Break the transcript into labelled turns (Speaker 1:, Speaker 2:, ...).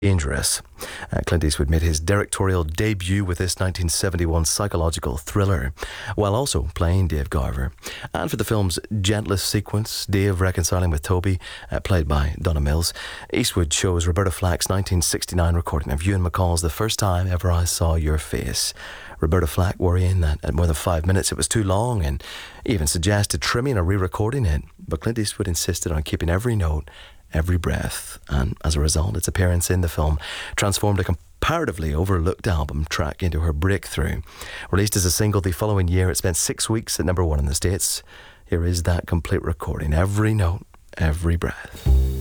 Speaker 1: Dangerous. Clint Eastwood made his directorial debut with this 1971 psychological thriller, while also playing Dave Garver. And for the film's gentlest sequence, Dave reconciling with Toby, played by Donna Mills, Eastwood chose Roberta Flack's 1969 recording of Ewan McCall's The First Time Ever I Saw Your Face. Roberta Flack worrying that at more than 5 minutes it was too long and even suggested trimming or re-recording it, but Clint Eastwood insisted on keeping every note, every breath, and as a result, its appearance in the film transformed a comparatively overlooked album track into her breakthrough. Released as a single the following year, it spent 6 weeks at #1 in the States. Here is that complete recording, every note, every breath.